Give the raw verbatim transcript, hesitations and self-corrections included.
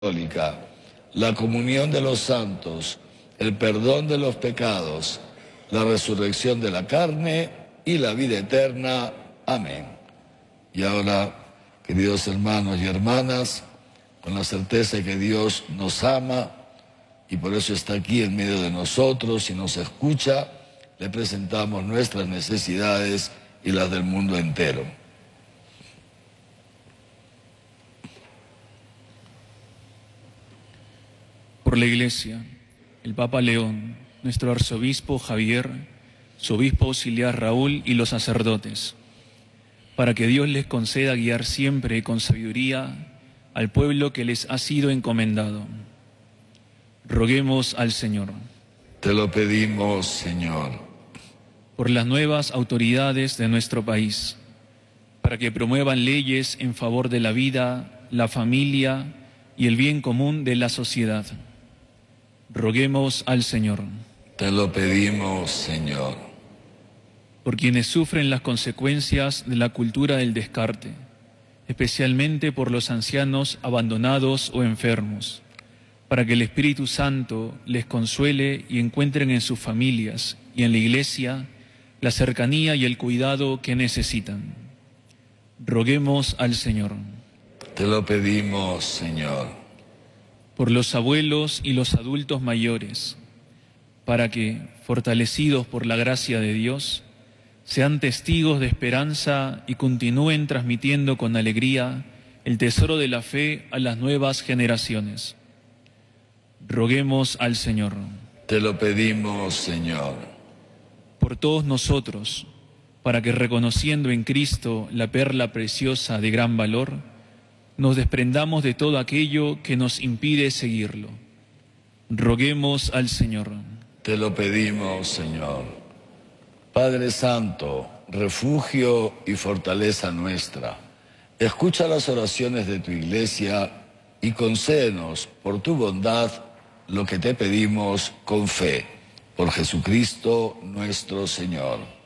Católica, la comunión de los santos, el perdón de los pecados, la resurrección de la carne y la vida eterna. Amén. Y ahora, queridos hermanos y hermanas, con la certeza de que Dios nos ama y por eso está aquí en medio de nosotros y nos escucha, le presentamos nuestras necesidades y las del mundo entero. Por la Iglesia, el Papa León, nuestro arzobispo Javier, su obispo auxiliar Raúl y los sacerdotes, para que Dios les conceda guiar siempre con sabiduría al pueblo que les ha sido encomendado. Roguemos al Señor. Te lo pedimos, Señor. Por las nuevas autoridades de nuestro país, para que promuevan leyes en favor de la vida, la familia y el bien común de la sociedad. Roguemos al Señor. Te lo pedimos, Señor. Por quienes sufren las consecuencias de la cultura del descarte, especialmente por los ancianos abandonados o enfermos, para que el Espíritu Santo les consuele y encuentren en sus familias y en la Iglesia la cercanía y el cuidado que necesitan. Roguemos al Señor. Te lo pedimos, Señor. Por los abuelos y los adultos mayores, para que, fortalecidos por la gracia de Dios, sean testigos de esperanza y continúen transmitiendo con alegría el tesoro de la fe a las nuevas generaciones. Roguemos al Señor. Te lo pedimos, Señor. Por todos nosotros, para que reconociendo en Cristo la perla preciosa de gran valor, nos desprendamos de todo aquello que nos impide seguirlo. Roguemos al Señor. Te lo pedimos, Señor. Padre Santo, refugio y fortaleza nuestra, escucha las oraciones de tu Iglesia y concédenos por tu bondad lo que te pedimos con fe. Por Jesucristo nuestro Señor.